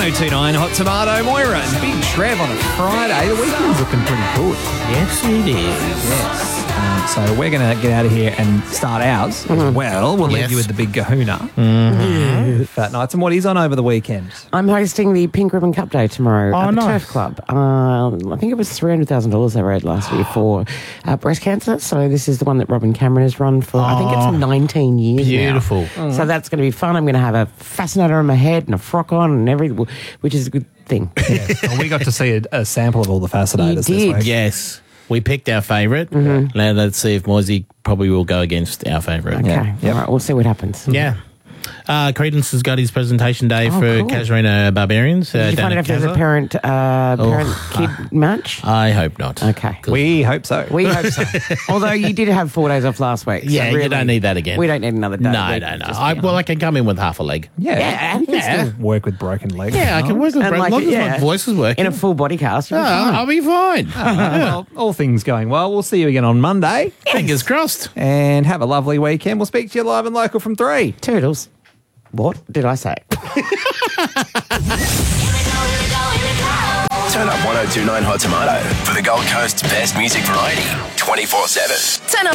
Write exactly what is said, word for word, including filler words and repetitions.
oh two nine Hot Tomato, Moira and Big Trev on a Friday. The weekend's looking pretty good. Yes, it is. Yes. Um, so we're going to get out of here and start ours mm-hmm. as well. We'll Yes. leave you with the big kahuna. Mm-hmm. Fat Nights. And what is on over the weekend? I'm hosting the Pink Ribbon Cup Day tomorrow Oh, at the nice. Turf Club. Um, I think it was three hundred thousand dollars they raised last year for uh, breast cancer. So this is the one that Robin Cameron has run for, I think it's nineteen years Beautiful. now. So that's going to be fun. I'm going to have a fascinator on my head and a frock on and everything, which is a good thing. Yeah. Well, we got to see a, a sample of all the fascinators You this did. week. Yes. We picked our favourite. Mm-hmm. Now let's see if Moisey probably will go against our favourite. Okay. Yeah. Yep. All right. We'll see what happens. Yeah. Uh, Credence has got his presentation day Oh, for cool. Casuarina Barbarians. Uh, Did you down find out at if there's a Casa. parent, uh, parent-kid match? I hope not. Okay. We hope so. We hope so. Although you did have four days off last week. so Yeah, you really, don't need that again. We don't need another day. No, We no, no. just- I, well, I can come in with half a leg. yeah. Yeah, You can yeah. still work with broken legs. Yeah, I can work with And broken like, as long as yeah, my voice is working. in a full body cast. You'll Oh, be fine. I'll be fine. Uh, well, all things going well. We'll see you again on Monday. Fingers crossed. And have a lovely weekend. We'll speak to you live and local from three. Toodles. What did I say? Turn up one oh two nine Hot Tomato for the Gold Coast's best music variety twenty-four seven. Turn up